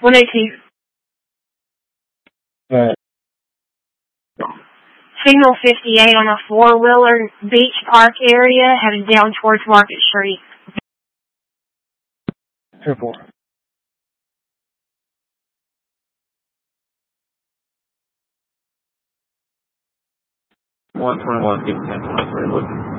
118. Alright. Signal 58 on a four-wheeler Beach Park area headed down towards Market Street. 2-4. One 21, give 10 23, looking.